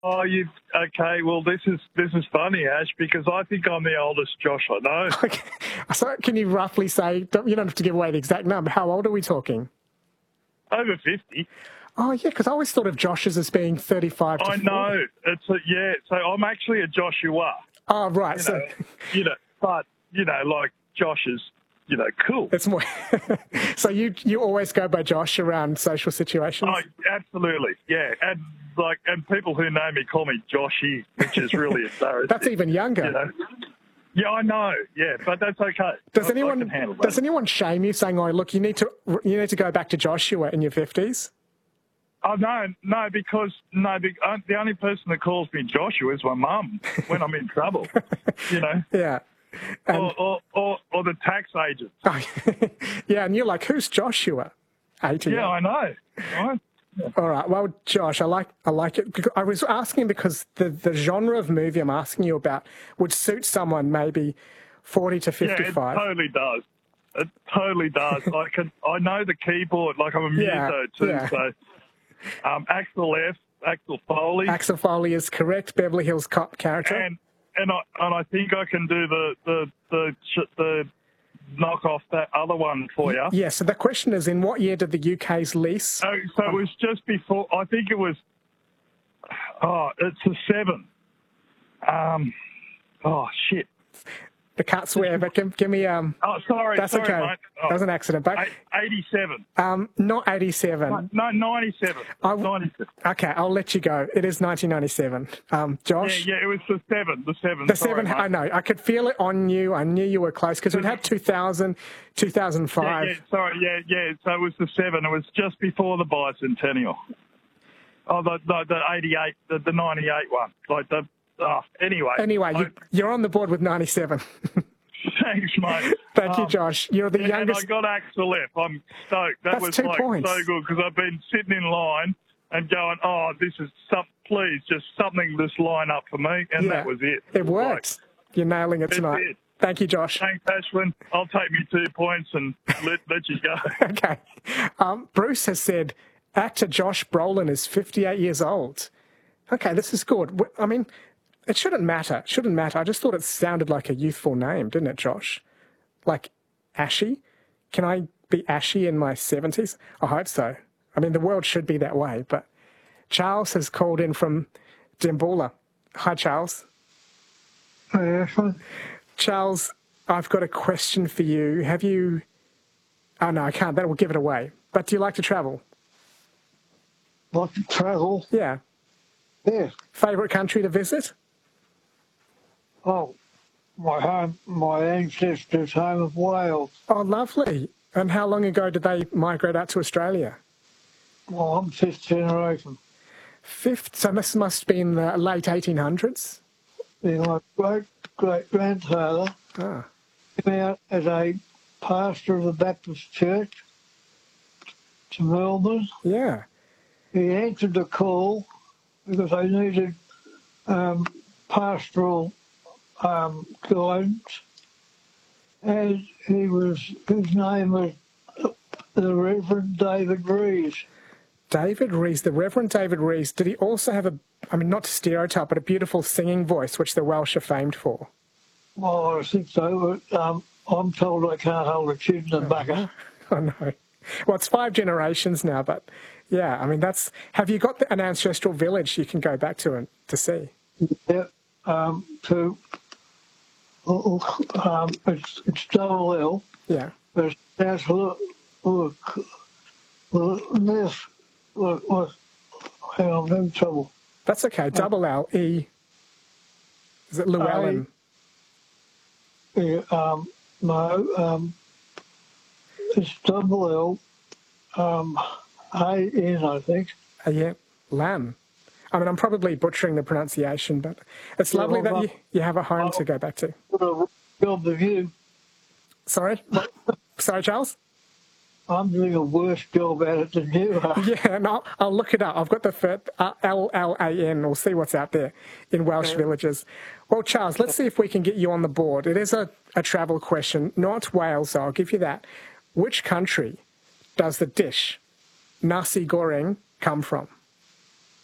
Oh, you okay? Well, this is funny, Ash, because I think I'm the oldest Josh I know. Okay. So, can you roughly say? You don't have to give away the exact number. How old are we talking? Over 50. Oh, yeah, because I always thought of Josh's as being 35 to 40. I know. So I'm actually a Joshua. Oh, right. But like Josh is, cool. It's more. So you always go by Josh around social situations? Oh, absolutely, yeah. And people who know me call me Joshy, which is really embarrassing. That's even younger. Yeah, I know. Yeah, but that's okay. Does I can handle that. Does anyone shame you saying, "Oh, look, you need to go back to Joshua in your 50s"? Oh no, because the only person that calls me Joshua is my mum when I'm in trouble. Yeah. Or the tax agent. Yeah, and you're like, who's Joshua? 80. Yeah, I know. Right? Yeah. All right. Well, Josh, I like it. I was asking because the genre of movie I'm asking you about would suit someone maybe 40 to 55. Yeah, it totally does. It totally does. I know the keyboard. Like I'm a muso too. Yeah. So Axel Foley. Axel Foley is correct. Beverly Hills Cop character. And I think I can do the knock off that other one for you. Yeah, so the question is, in what year did the UK's lease? So it was just before, I think it was, it's a 7. Shit. The can't swear, but give me... sorry. That's sorry, okay. Mate. That was an accident. But 87. Not 87. No, 97. 97. Okay, I'll let you go. It is 1997. Josh? Yeah, it was the 7. The sorry, 7, mate. I know. I could feel it on you. I knew you were close because we'd had 2000, 2005. Yeah, sorry, yeah. So it was the 7. It was just before the bicentennial. Oh, the 88, the 98 one. Like the... Anyway, you're on the board with 97. Thanks, mate. Thank you, Josh. You're the youngest. And I got Axel F. I'm stoked. That was 2 points. So good because I've been sitting in line and going, this is please, just something this line up for me. And that was it. It worked. You're nailing it tonight. Thank you, Josh. Thanks, Ashwin. I'll take me 2 points and let you go. Okay. Bruce has said actor Josh Brolin is 58 years old. Okay, this is good. I mean... It shouldn't matter. I just thought it sounded like a youthful name, didn't it, Josh? Like Ashy? Can I be Ashy in my 70s? I hope so. I mean, the world should be that way. But Charles has called in from Dimboola. Hi, Charles. Hi, Ashwin. Charles, I've got a question for you. Have you... Oh, no, I can't. That will give it away. But do you like to travel? Like to travel? Yeah. Yeah. Favourite country to visit? Oh, my ancestors' home of Wales. Oh, lovely. And how long ago did they migrate out to Australia? Well, I'm fifth generation. Fifth? So this must be in the late 1800s? Yeah, my great-grandfather came out as a pastor of the Baptist church to Melbourne. Yeah. He answered the call because they needed pastoral guidance, and his name was the Reverend David Rees. David Rees, the Reverend David Rees. Did he also have not to stereotype, but a beautiful singing voice, which the Welsh are famed for? Well, I think so, but I'm told I can't hold a tune in the bucket. I know. Well, it's 5 generations now, but yeah, I mean, have you got an ancestral village you can go back to and to see? Yeah, it's double L. Yeah. But that's look, hang on, I'm in trouble. That's okay. Double L, E. Is it Llewellyn? No, it's double L, A-N, I think. Yeah, Lamb. I mean, I'm probably butchering the pronunciation, but it's lovely that you have a home to go back to. Job of you. Sorry? Sorry, Charles? I'm doing a worse job at it than you are. Yeah, and I'll look it up. I've got the L-L-A-N. We'll see what's out there in Welsh villages. Well, Charles, let's see if we can get you on the board. It is a travel question, not Wales, so I'll give you that. Which country does the dish nasi goreng come from?